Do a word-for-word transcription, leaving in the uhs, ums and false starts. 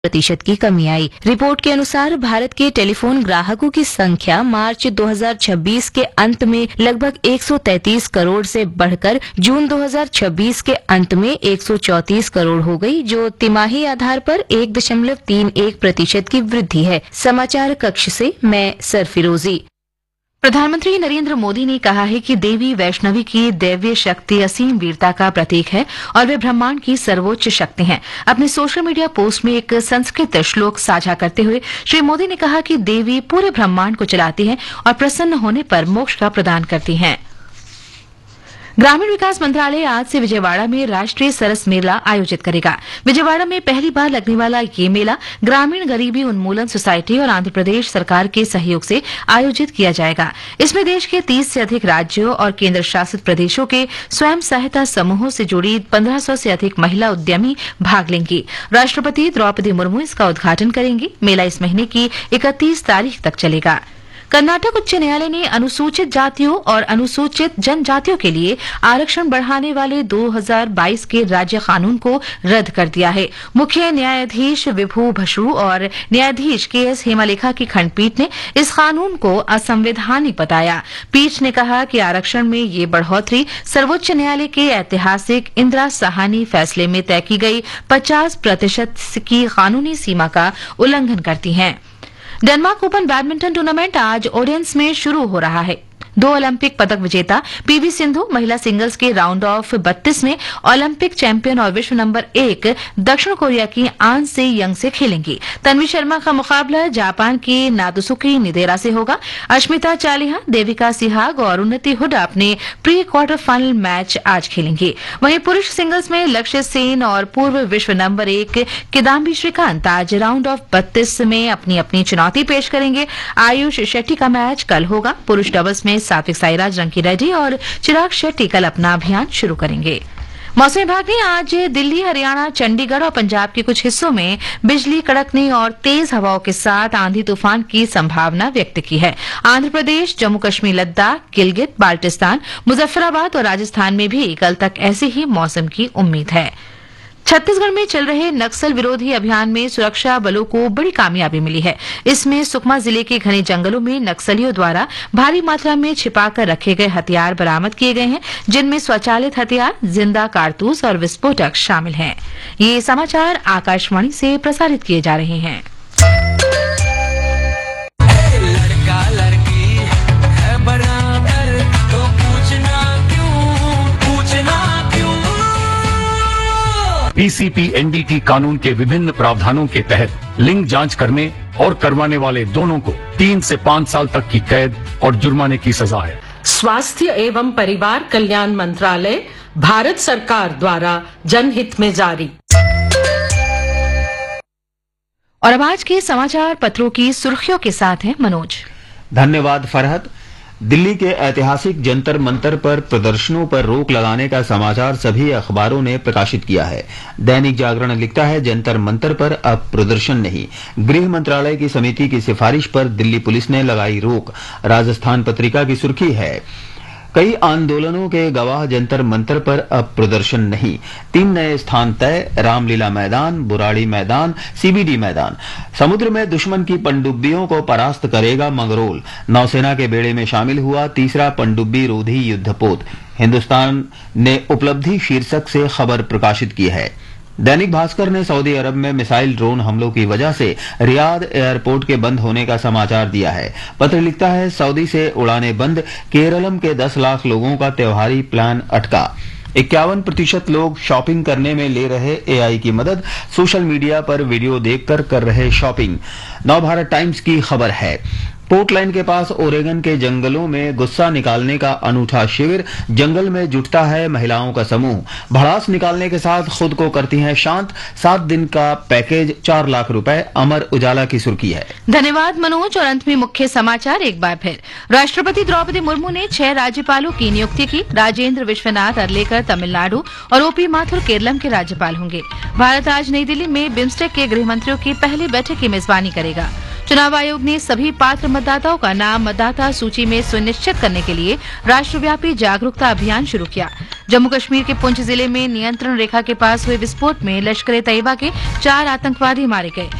प्रतिशत की कमी आई। रिपोर्ट के अनुसार भारत के टेलीफोन ग्राहकों की संख्या मार्च दो हज़ार छब्बीस के अंत में लगभग एक सौ तैंतीस करोड़ से बढ़कर जून दो हज़ार छब्बीस के अंत में एक सौ चौंतीस करोड़ हो गई, जो तिमाही आधार पर एक दशमलव तीन एक प्रतिशत की वृद्धि है। समाचार कक्ष से मैं सरफिरोजी। प्रधानमंत्री नरेंद्र मोदी ने कहा है कि देवी वैष्णवी की दैवीय शक्ति असीम वीरता का प्रतीक है और वे ब्रह्मांड की सर्वोच्च शक्ति हैं। अपने सोशल मीडिया पोस्ट में एक संस्कृत श्लोक साझा करते हुए श्री मोदी ने कहा कि देवी पूरे ब्रह्मांड को चलाती हैं और प्रसन्न होने पर मोक्ष का प्रदान करती हैं। ग्रामीण विकास मंत्रालय आज से विजयवाड़ा में राष्ट्रीय सरस मेला आयोजित करेगा। विजयवाड़ा में पहली बार लगने वाला ये मेला ग्रामीण गरीबी उन्मूलन सोसाइटी और आंध्र प्रदेश सरकार के सहयोग से आयोजित किया जाएगा। इसमें देश के तीस से अधिक राज्यों और केंद्र शासित प्रदेशों के स्वयं सहायता समूहों से जुड़ी पंद्रह सौ से अधिक महिला उद्यमी भाग लेंगी। राष्ट्रपति द्रौपदी मुर्मू इसका उद्घाटन करेंगी। मेला इस महीने की इकतीस तारीख तक चलेगा। कर्नाटक उच्च न्यायालय ने अनुसूचित जातियों और अनुसूचित जनजातियों के लिए आरक्षण बढ़ाने वाले दो हज़ार बाईस के राज्य कानून को रद्द कर दिया है। मुख्य न्यायाधीश विभू भसरू और न्यायाधीश के एस हेमालेखा की खंडपीठ ने इस कानून को असंवैधानिक बताया। पीठ ने कहा कि आरक्षण में ये बढ़ोतरी सर्वोच्च न्यायालय के ऐतिहासिक इंदिरा साहनी फैसले में तय की गई पचास प्रतिशत की कानूनी सीमा का उल्लंघन करती है। डेनमार्क ओपन बैडमिंटन टूर्नामेंट आज ओडेंस में शुरू हो रहा है। दो ओलंपिक पदक विजेता पीवी सिंधु महिला सिंगल्स के राउंड ऑफ बत्तीस में ओलंपिक चैंपियन और विश्व नंबर एक दक्षिण कोरिया की आन से यंग से खेलेंगी। तन्वी शर्मा का मुकाबला जापान की नादुसुकी निदेरा से होगा। अश्मिता चालिहा, देविका सिहाग और उन्नति हुडा अपने प्री क्वार्टर फाइनल मैच आज खेलेंगे। वहीं पुरुष सिंगल्स में लक्ष्य सेन और पूर्व विश्व नंबर एक किदाम्बी श्रीकांत आज राउंड ऑफ बत्तीस में अपनी अपनी चुनौती पेश करेंगे। आयुष शेट्टी का मैच कल होगा। पुरुष डबल्स में सात्विक साईराज, रंकी रेड्डी और चिराग शेट्टी कल अपना अभियान शुरू करेंगे। मौसम विभाग ने आज दिल्ली, हरियाणा, चंडीगढ़ और पंजाब के कुछ हिस्सों में बिजली कड़कने और तेज हवाओं के साथ आंधी तूफान की संभावना व्यक्त की है। आंध्र प्रदेश, जम्मू कश्मीर, लद्दाख, गिलगित, बाल्टिस्तान, मुजफ्फराबाद और राजस्थान में भी कल तक ऐसे ही मौसम की उम्मीद है। छत्तीसगढ़ में चल रहे नक्सल विरोधी अभियान में सुरक्षा बलों को बड़ी कामयाबी मिली है। इसमें सुकमा जिले के घने जंगलों में नक्सलियों द्वारा भारी मात्रा में छिपाकर रखे गए हथियार बरामद किए गए हैं, जिनमें स्वचालित हथियार, जिंदा कारतूस और विस्फोटक शामिल हैं। ये समाचार आकाशवाणी से प्रसारित किए जा रहे हैं। पीसीपी एनडीटी कानून के विभिन्न प्रावधानों के तहत लिंग जांच करने और करवाने वाले दोनों को तीन से पाँच साल तक की कैद और जुर्माने की सजा है। स्वास्थ्य एवं परिवार कल्याण मंत्रालय, भारत सरकार द्वारा जनहित में जारी। और अब आज के समाचार पत्रों की सुर्खियों के साथ हैं मनोज। धन्यवाद फरहत। दिल्ली के ऐतिहासिक जंतर मंतर पर प्रदर्शनों पर रोक लगाने का समाचार सभी अखबारों ने प्रकाशित किया है। दैनिक जागरण लिखता है, जंतर मंतर पर अब प्रदर्शन नहीं, गृह मंत्रालय की समिति की सिफारिश पर दिल्ली पुलिस ने लगाई रोक। राजस्थान पत्रिका की सुर्खी है, कई आंदोलनों के गवाह जंतर मंतर पर अब प्रदर्शन नहीं, तीन नए स्थान तय, रामलीला मैदान, बुराड़ी मैदान, सीबीडी मैदान। समुद्र में दुश्मन की पनडुब्बियों को परास्त करेगा मंगरोल। नौसेना के बेड़े में शामिल हुआ तीसरा पनडुब्बी रोधी युद्धपोत। हिंदुस्तान ने उपलब्धि शीर्षक से खबर प्रकाशित की है। दैनिक भास्कर ने सऊदी अरब में मिसाइल ड्रोन हमलों की वजह से रियाद एयरपोर्ट के बंद होने का समाचार दिया है। पत्र लिखता है, सऊदी से उड़ानें बंद, केरलम के दस लाख लोगों का त्योहारी प्लान अटका। इक्यावन प्रतिशत लोग शॉपिंग करने में ले रहे एआई की मदद, सोशल मीडिया पर वीडियो देखकर कर रहे शॉपिंग। नवभारत टाइम्स की खबर है, पोर्टलैंड के पास ओरेगन के जंगलों में गुस्सा निकालने का अनूठा शिविर, जंगल में जुटता है महिलाओं का समूह, भड़ास निकालने के साथ खुद को करती हैं शांत, सात दिन का पैकेज चार लाख रुपए। अमर उजाला की सुर्खी है। धन्यवाद मनोज। और अंत में मुख्य समाचार एक बार फिर। राष्ट्रपति द्रौपदी मुर्मू ने छह राज्यपालों की नियुक्ति की। राजेंद्र विश्वनाथ अर्लेकर तमिलनाडु और ओपी माथुर केरलम के राज्यपाल होंगे। भारत आज नई दिल्ली में बिम्स्टेक के गृह मंत्रियों की पहली बैठक की मेजबानी करेगा। चुनाव आयोग ने सभी पात्र मतदाताओं का नाम मतदाता सूची में सुनिश्चित करने के लिए राष्ट्रव्यापी जागरूकता अभियान शुरू किया। जम्मू कश्मीर के पुंछ जिले में नियंत्रण रेखा के पास हुए विस्फोट में लश्कर ए तैयबा के चार आतंकवादी मारे गए।